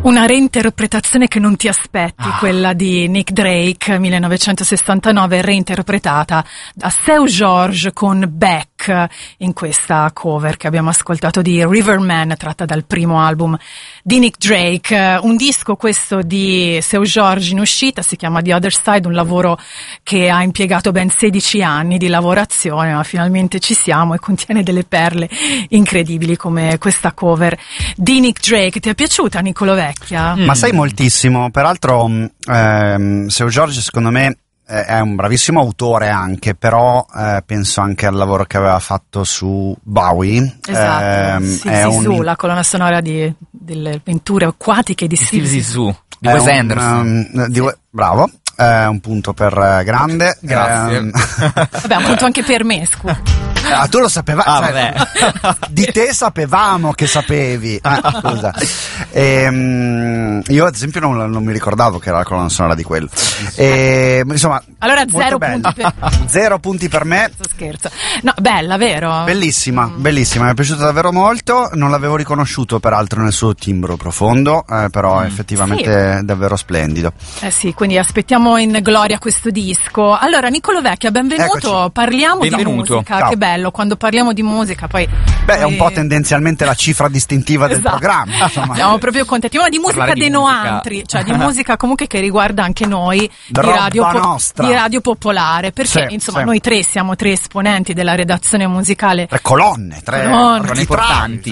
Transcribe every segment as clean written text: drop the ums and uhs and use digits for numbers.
Una reinterpretazione che non ti aspetti, quella di Nick Drake, 1969, reinterpretata da Seu Jorge con Beck in questa cover che abbiamo ascoltato di Riverman, tratta dal primo album di Nick Drake. Un disco questo di Seu Jorge in uscita, si chiama The Other Side, un lavoro che ha impiegato ben 16 anni di lavorazione, ma finalmente ci siamo, e contiene delle perle incredibili come questa cover di Nick Drake. Ti è piaciuta, Niccolò Vecchia? Ma sai, moltissimo. Peraltro Seu Jorge secondo me è un bravissimo autore anche, però penso anche al lavoro che aveva fatto su Bowie. Esatto, Zizou, la colonna sonora delle avventure acquatiche di Zizou, di Wes Anderson. Bravo. Un punto per Grande. Grazie. Vabbè, un punto anche per me, scusa. Tu lo sapevi? Vabbè. Di te sapevamo che sapevi. Scusa. Io ad esempio non mi ricordavo che era la colonna sonora di quello. Insomma, allora 0 punti per 0 punti per me. Scherzo. No, bella, vero? Bellissima, bellissima, mi è piaciuta davvero molto. Non l'avevo riconosciuto peraltro nel suo timbro profondo, però effettivamente davvero splendido. Sì, quindi aspettiamo in gloria questo disco. Allora, Niccolò Vecchia, benvenuto. Eccoci. Parliamo di Benvenuto. musica. Ciao. Che bello, quando parliamo di musica poi... È un po' tendenzialmente la cifra distintiva del Esatto. programma. Insomma. Siamo proprio contenti, ma di musica Parlare di dei musica. noantri, cioè di musica comunque che riguarda anche noi, di Roba nostra. di Radio Popolare, perché Sì, insomma sì. noi tre siamo tre esponenti della redazione musicale 3 colonne, 3 Colonne. Importanti.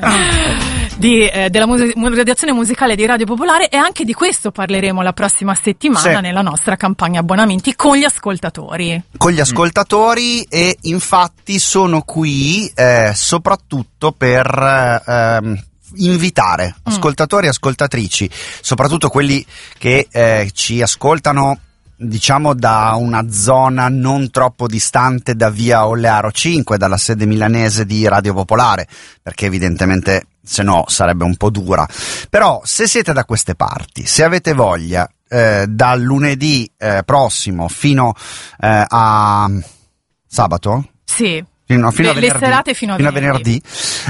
della redazione musicale di Radio Popolare, e anche di questo parleremo la prossima settimana Sì. nella nostra campagna abbonamenti con gli ascoltatori. con gli ascoltatori, e infatti sono qui soprattutto per invitare ascoltatori e ascoltatrici, soprattutto quelli che ci ascoltano, diciamo, da una zona non troppo distante da via Ollearo 5, dalla sede milanese di Radio Popolare, perché evidentemente se no sarebbe un po' dura. Però se siete da queste parti, se avete voglia, dal lunedì prossimo fino a sabato, Sì. fino a Le venerdì, serate fino a venerdì.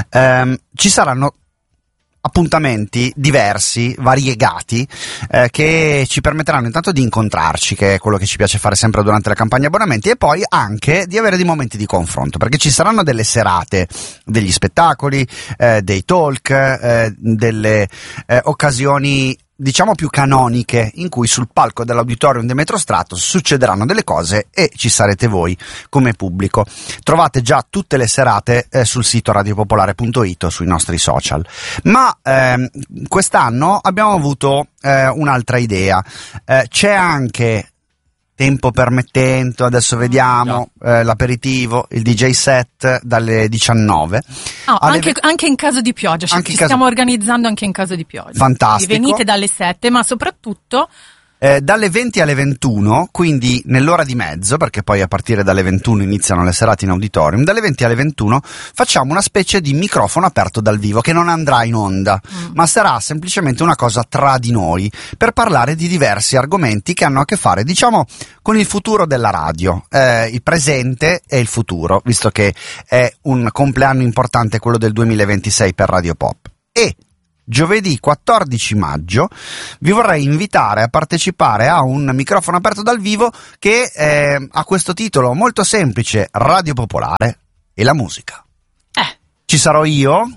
ci saranno appuntamenti diversi, variegati, che ci permetteranno intanto di incontrarci, che è quello che ci piace fare sempre durante la campagna abbonamenti, e poi anche di avere dei momenti di confronto, perché ci saranno delle serate, degli spettacoli, dei talk, delle occasioni diciamo più canoniche, in cui sul palco dell'Auditorium de Metrostratos succederanno delle cose e ci sarete voi come pubblico. Trovate già tutte le serate sul sito radiopopolare.it o sui nostri social. Ma quest'anno abbiamo avuto un'altra idea. C'è anche, tempo permettendo, adesso vediamo, l'aperitivo, il DJ set dalle 19. Anche in caso di pioggia, ci stiamo organizzando anche in caso di pioggia. Fantastico. Venite dalle 7, ma soprattutto dalle 20 alle 21, quindi nell'ora di mezzo, perché poi a partire dalle 21 iniziano le serate in auditorium, dalle 20 alle 21 facciamo una specie di microfono aperto dal vivo, che non andrà in onda, ma sarà semplicemente una cosa tra di noi, per parlare di diversi argomenti che hanno a che fare, diciamo, con il futuro della radio, il presente e il futuro, visto che è un compleanno importante quello del 2026 per Radio Pop. E giovedì 14 maggio vi vorrei invitare a partecipare a un microfono aperto dal vivo che ha questo titolo molto semplice: Radio Popolare e la musica. Ci sarò io,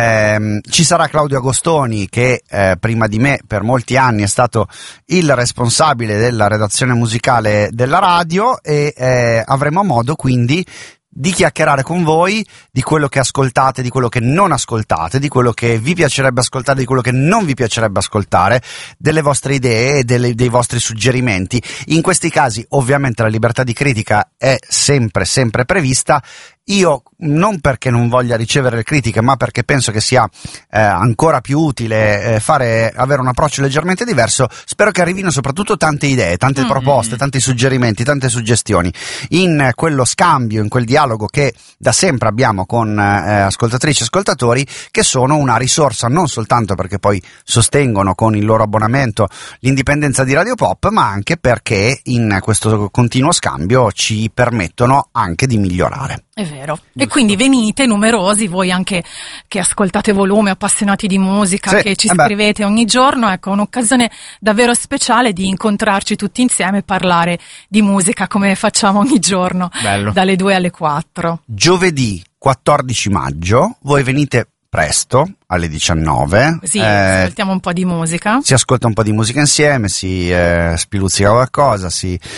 ci sarà Claudio Agostoni, che prima di me per molti anni è stato il responsabile della redazione musicale della radio, e avremo modo quindi di chiacchierare con voi di quello che ascoltate, di quello che non ascoltate, di quello che vi piacerebbe ascoltare, di quello che non vi piacerebbe ascoltare, delle vostre idee e dei vostri suggerimenti. In questi casi ovviamente la libertà di critica è sempre prevista. Io non perché non voglia ricevere le critiche, ma perché penso che sia ancora più utile avere un approccio leggermente diverso. Spero che arrivino soprattutto tante idee, tante proposte, tanti suggerimenti, tante suggestioni in quello scambio, in quel dialogo che da sempre abbiamo con ascoltatrici e ascoltatori, che sono una risorsa non soltanto perché poi sostengono con il loro abbonamento l'indipendenza di Radio Pop, ma anche perché in questo continuo scambio ci permettono anche di migliorare. è vero. vero. Giusto. E quindi venite numerosi, voi anche che ascoltate Volume, appassionati di musica, Sì, che ci scrivete ogni giorno, ecco, un'occasione davvero speciale di incontrarci tutti insieme e parlare di musica come facciamo ogni giorno, Bello. dalle 2 alle 4. Giovedì 14 maggio, voi venite presto, alle 19. Così ascoltiamo un po' di musica. Si ascolta un po' di musica insieme, si spiluzzica qualcosa,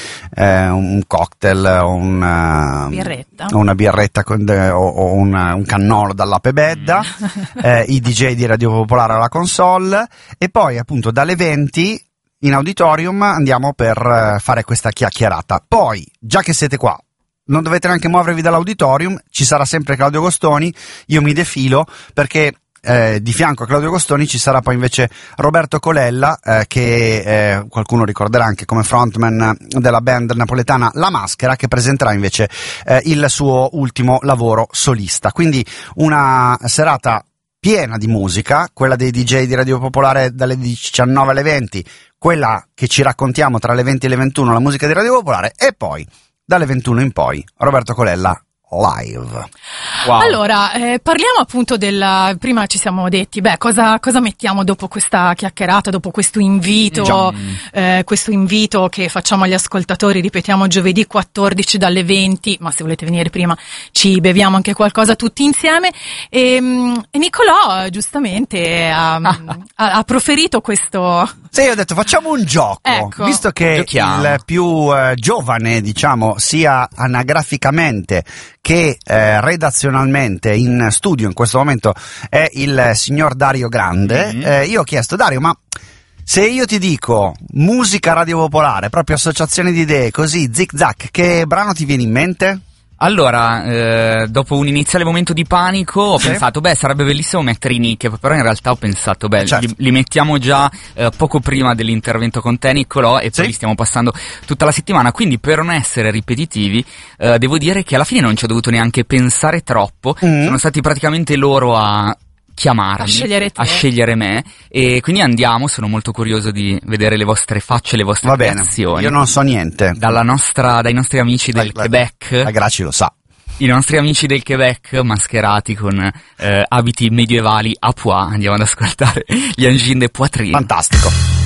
un cocktail o una birretta o un cannolo dall'Ape Bedda, i DJ di Radio Popolare alla console, e poi appunto dalle 20 in auditorium andiamo per fare questa chiacchierata. Poi, già che siete qua, non dovete neanche muovervi dall'auditorium, ci sarà sempre Claudio Gostoni, io mi defilo perché di fianco a Claudio Gostoni ci sarà poi invece Roberto Colella, che qualcuno ricorderà anche come frontman della band napoletana La Maschera, che presenterà invece il suo ultimo lavoro solista. Quindi una serata piena di musica, quella dei DJ di Radio Popolare dalle 19 alle 20, quella che ci raccontiamo tra le 20 e le 21, la musica di Radio Popolare, e poi dalle 21 in poi Roberto Colella live. Wow. Allora, parliamo appunto prima ci siamo detti, cosa mettiamo dopo questa chiacchierata, dopo questo invito, che facciamo agli ascoltatori, ripetiamo giovedì 14 dalle 20, ma se volete venire prima ci beviamo anche qualcosa tutti insieme, e Nicolò giustamente ha proferito questo... Sì, io ho detto facciamo un gioco, ecco. Visto che il più giovane, diciamo, sia anagraficamente che redazionalmente in studio in questo momento è il signor Dario Grande. Io ho chiesto: Dario, ma se io ti dico musica Radio Popolare, proprio associazione di idee, così zig zag, che brano ti viene in mente? Allora, dopo un iniziale momento di panico ho pensato, sarebbe bellissimo mettere i Nick, però in realtà ho pensato, certo, li mettiamo già poco prima dell'intervento con te, Niccolò, e poi li stiamo passando tutta la settimana, quindi per non essere ripetitivi devo dire che alla fine non ci ho dovuto neanche pensare troppo, sono stati praticamente loro a chiamarmi, a scegliere me, e quindi andiamo, sono molto curioso di vedere le vostre facce, le vostre reazioni. Io non so niente. Dai nostri amici del Quebec. La Graci lo sa. I nostri amici del Quebec mascherati con abiti medievali a pois, andiamo ad ascoltare gli Angine de Poitrine. Fantastico.